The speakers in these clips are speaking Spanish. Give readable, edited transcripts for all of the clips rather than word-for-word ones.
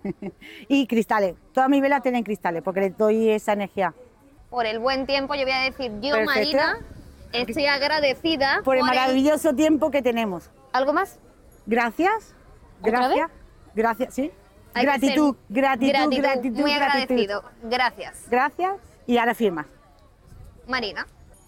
Y cristales, todas mis velas tienen cristales porque les doy esa energía. Por el buen tiempo, yo voy a decir, yo, Perfecto. Marina, estoy agradecida Por el maravilloso tiempo que tenemos. ¿Algo más? Gracias, ¿Otra gracias, gracias, sí. Hay que Gratitud, ser- gratitud, gratitud, muy gratitud. agradecido. Gracias. Gracias y ahora firmas. Marina.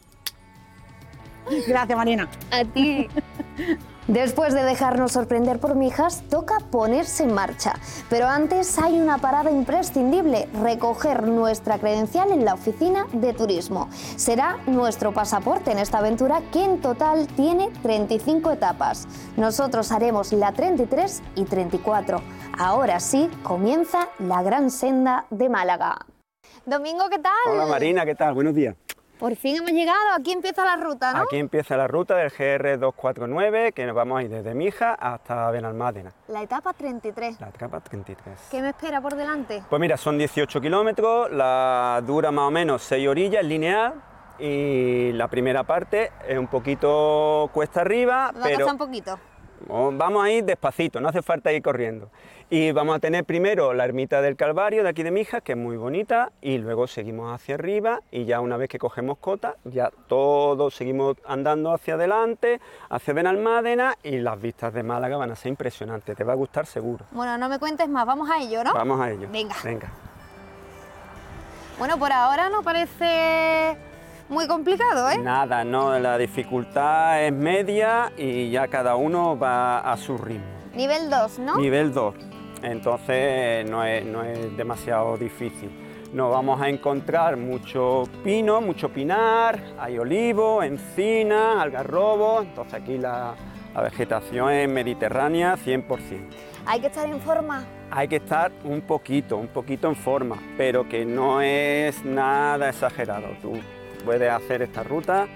Gracias, Marina. A ti. Después de dejarnos sorprender por Mijas, toca ponerse en marcha. Pero antes hay una parada imprescindible, recoger nuestra credencial en la oficina de turismo. Será nuestro pasaporte en esta aventura que en total tiene 35 etapas. Nosotros haremos la 33 y 34. Ahora sí, comienza la gran senda de Málaga. Domingo, ¿qué tal? Hola Marina, ¿qué tal? Buenos días. Por fin hemos llegado, aquí empieza la ruta, ¿no? Aquí empieza la ruta del GR 249, que nos vamos a ir desde Mijas hasta Benalmádena. La etapa 33. La etapa 33. ¿Qué me espera por delante? Pues mira, son 18 kilómetros, la dura más o menos 6 orillas, lineal, y la primera parte es un poquito cuesta arriba, ¿Me va a pero costar un poquito? vamos a ir despacito, no hace falta ir corriendo. Y vamos a tener primero la ermita del Calvario de aquí de Mijas, que es muy bonita, y luego seguimos hacia arriba y ya una vez que cogemos cota, ya todos seguimos andando hacia adelante, hacia Benalmádena, y las vistas de Málaga van a ser impresionantes, te va a gustar seguro. Bueno, no me cuentes más, vamos a ello, ¿no? Vamos a ello. Venga. Venga. Bueno, por ahora no parece muy complicado, ¿eh? Nada, no, la dificultad es media y ya cada uno va a su ritmo. Nivel 2, ¿no? Nivel 2. Entonces no es demasiado difícil. Nos vamos a encontrar mucho pino, mucho pinar, hay olivo, encina, algarrobo, entonces aquí la vegetación es mediterránea 100%. Hay que estar en forma. Hay que estar un poquito en forma, pero que no es nada exagerado. Tú puedes hacer esta ruta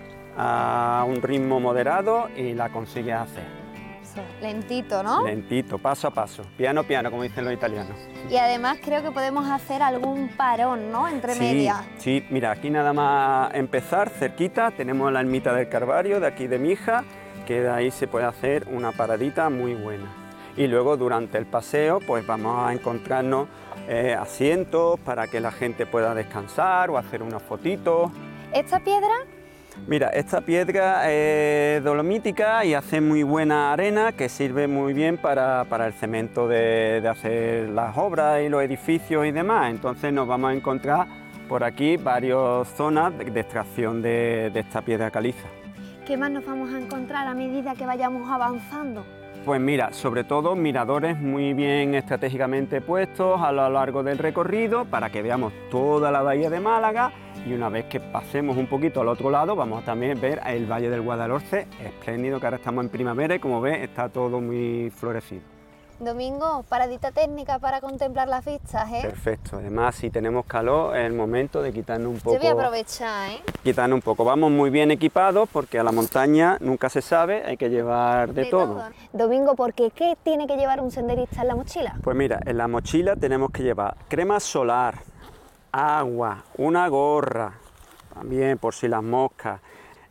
a un ritmo moderado y la consigues hacer. Eso, lentito, ¿no? Lentito, paso a paso, piano piano, como dicen los italianos. Y además creo que podemos hacer algún parón, ¿no? Entre medias. Sí, mira, aquí nada más empezar, cerquita, tenemos la ermita del Calvario de aquí de Mijas, que de ahí se puede hacer una paradita muy buena. Y luego durante el paseo pues vamos a encontrarnos asientos para que la gente pueda descansar o hacer unas fotitos. ¿Esta piedra? Mira, esta piedra es dolomítica y hace muy buena arena que sirve muy bien para el cemento de hacer las obras y los edificios y demás. Entonces nos vamos a encontrar por aquí varias zonas de extracción de esta piedra caliza. ¿Qué más nos vamos a encontrar a medida que vayamos avanzando? Pues mira, sobre todo miradores muy bien estratégicamente puestos a lo largo del recorrido para que veamos toda la bahía de Málaga, y una vez que pasemos un poquito al otro lado vamos a también ver el Valle del Guadalhorce, espléndido, que ahora estamos en primavera y como ves está todo muy florecido. Domingo, paradita técnica para contemplar las vistas, ¿eh? Perfecto, además si tenemos calor es el momento de quitarnos un poco. Yo voy a aprovechar, ¿eh? Quitarnos un poco, vamos muy bien equipados porque a la montaña nunca se sabe, hay que llevar de todo. Domingo, ¿por qué? ¿Qué tiene que llevar un senderista en la mochila? Pues mira, en la mochila tenemos que llevar crema solar, agua, una gorra, también por si las moscas,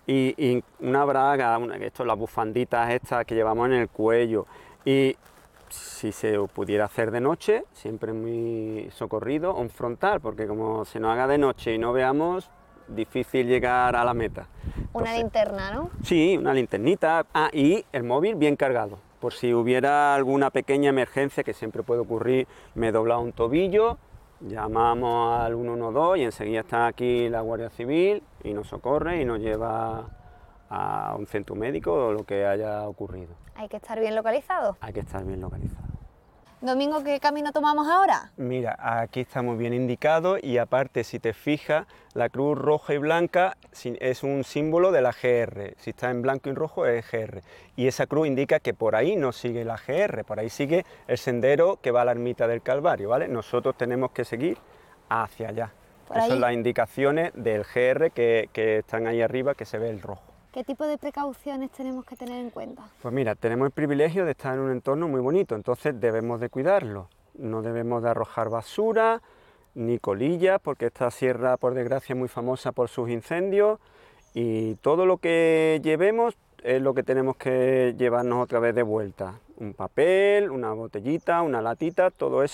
y una braga, las bufanditas estas que llevamos en el cuello, y si se pudiera hacer de noche, siempre muy socorrido, un frontal, porque como se nos haga de noche y no veamos, difícil llegar a la meta. Una linterna, ¿no? Sí, una linternita, y el móvil bien cargado, por si hubiera alguna pequeña emergencia, que siempre puede ocurrir, me he doblado un tobillo, llamamos al 112 y enseguida está aquí la Guardia Civil y nos socorre y nos lleva a un centro médico o lo que haya ocurrido. Hay que estar bien localizado. Hay que estar bien localizado. Domingo, ¿qué camino tomamos ahora? Mira, aquí está muy bien indicado y aparte, si te fijas, la cruz roja y blanca es un símbolo de la GR. Si está en blanco y rojo es GR. Y esa cruz indica que por ahí no sigue la GR, por ahí sigue el sendero que va a la ermita del Calvario, ¿vale? Nosotros tenemos que seguir hacia allá. Esas son las indicaciones del GR que están ahí arriba, que se ve el rojo. ¿Qué tipo de precauciones tenemos que tener en cuenta? Pues mira, tenemos el privilegio de estar en un entorno muy bonito, entonces debemos de cuidarlo. No debemos de arrojar basura, ni colillas, porque esta sierra, por desgracia, es muy famosa por sus incendios, y todo lo que llevemos es lo que tenemos que llevarnos otra vez de vuelta. Un papel, una botellita, una latita, todo eso